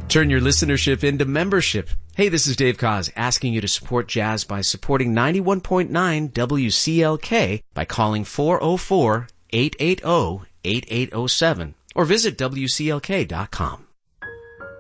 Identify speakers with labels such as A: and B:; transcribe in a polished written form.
A: Turn your listenership into membership. Hey, this is Dave Koz asking you to support jazz by supporting 91.9 WCLK by calling 404-880-8807 or visit WCLK.com.